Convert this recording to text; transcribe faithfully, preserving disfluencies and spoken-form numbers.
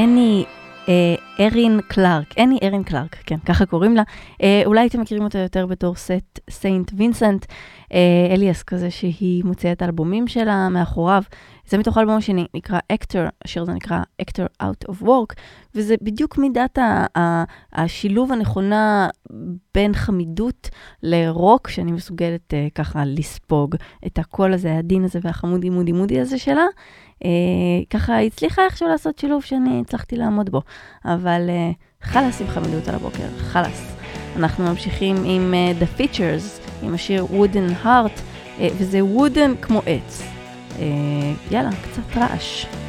אני ארין קלארק, אני ארין קלארק, כן, ככה קוראים לה. אולי אתם מכירים אותה יותר בתור סנט וינסנט, אליאס כזה שהיא מוציאה את האלבומים שלה מאחוריו. זה מתוך האלבום שנקרא אקטור, השיר זה נקרא אקטור Out of Work, וזה בדיוק מידת השילוב הנכונה בין חמידות לרוק, שאני מסוגלת ככה לספוג את הקול הזה, הדין הזה והחמודי מודי מודי הזה שלה. ככה הצליחה איכשהו לעשות שילוב שאני הצלחתי לעמוד בו, אבל חלס עם חמידות על הבוקר, חלס. אנחנו ממשיכים עם The Features, עם השיר Wooden Heart, וזה wooden כמו עץ. יאללה, קצת רעש.